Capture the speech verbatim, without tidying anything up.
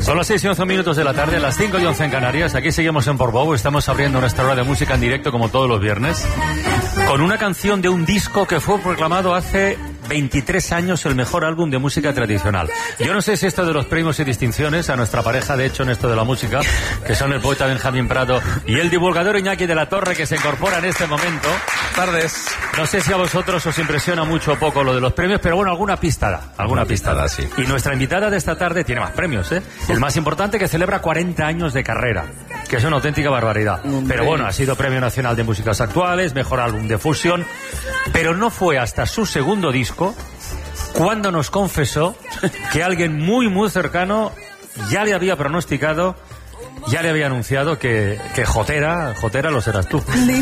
Son las seis y once minutos de la tarde, las cinco y once en Canarias. Aquí seguimos en Portbou. Estamos abriendo nuestra hora de música en directo como todos los viernes, con una canción de un disco que fue proclamado hace veintitrés años el mejor álbum de música tradicional. Yo no sé si esto de los premios y distinciones a nuestra pareja, de hecho, en esto de la música, que son el poeta Benjamín Prado y el divulgador Iñaki de la Torre, que se incorpora en este momento. Tardes. No sé si a vosotros os impresiona mucho o poco lo de los premios, pero bueno, alguna pista da. Alguna pista da, sí. Y nuestra invitada de esta tarde tiene más premios, ¿eh? El más importante, que celebra cuarenta años de carrera, que es una auténtica barbaridad. Hombre. Pero bueno, ha sido Premio Nacional de Músicas Actuales, mejor álbum de fusión, pero no fue hasta su segundo disco cuando nos confesó que alguien muy, muy cercano ya le había pronosticado, ya le había anunciado que, que Jotera, Jotera lo serás tú.